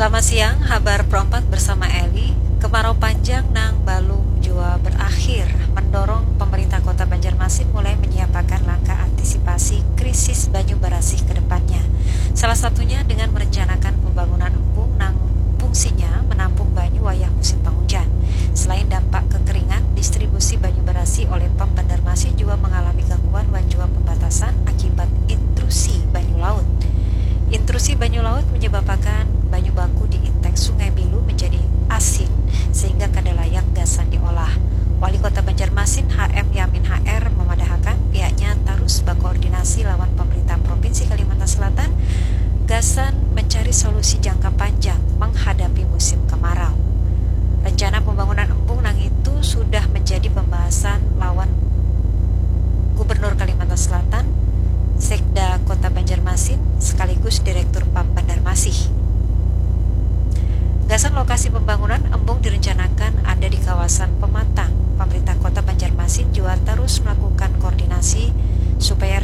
Selamat siang, Habar Perempat bersama Eli. Kemarau panjang nang balung jua berakhir mendorong pemerintah Kota Banjarmasin mulai menyiapkan langkah antisipasi krisis banyu barasih ke depannya. Salah satunya dengan merencanakan pembangunan embung nang fungsinya menampung banyu wayah musim penghujan. Selain dampak kekeringan, distribusi banyu barasih oleh Pam Banjarmasin juga mengalami gangguan jua pembatasan akibat intrusi banyu laut. Intrusi banyu laut menyebabkan banyu baku di intek Sungai Bilu menjadi asin sehingga kada layak gasan diolah. Wali Kota Banjarmasin HM Yamin HR memadahkan pihaknya terus berkoordinasi lawan pemerintah Provinsi Kalimantan Selatan gasan mencari solusi jangka panjang menghadapi musim kemarau. Rencana pembangunan embung nang itu sudah menjadi pembahasan lawan Gubernur Kalimantan Selatan, Sekda Kota Banjarmasin sekaligus Direktur Pam Banjarmasin. Gasan lokasi pembangunan embung direncanakan ada di kawasan Pematang. Pemerintah Kota Banjarmasin juga terus melakukan koordinasi supaya